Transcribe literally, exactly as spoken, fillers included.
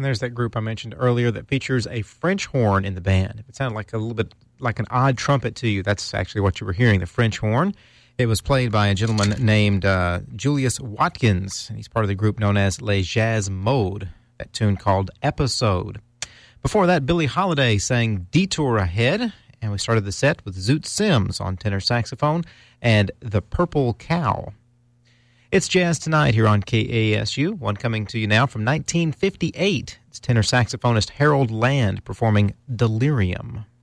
there's that group I mentioned earlier that features a French horn in the band. If it sounded like a little bit like an odd trumpet to you, that's actually what you were hearing, the French horn. It was played by a gentleman named uh, Julius Watkins, and he's part of the group known as Les Jazz Mode, that tune called Episode. Before that, Billie Holiday sang Detour Ahead, and we started the set with Zoot Sims on tenor saxophone and The Purple Cow. It's Jazz Tonight here on K A S U, one coming to you now from nineteen fifty-eight. It's tenor saxophonist Harold Land performing Delirium.